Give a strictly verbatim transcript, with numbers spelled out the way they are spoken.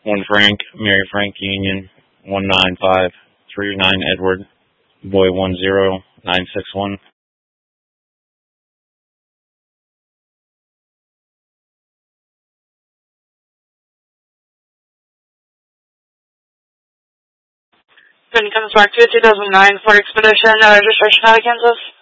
one Frank, Mary Frank Union, one nine five three nine Edward, Boy one zero nine six one. Then comes back to two thousand nine Ford Expedition, uh, registration out of Kansas.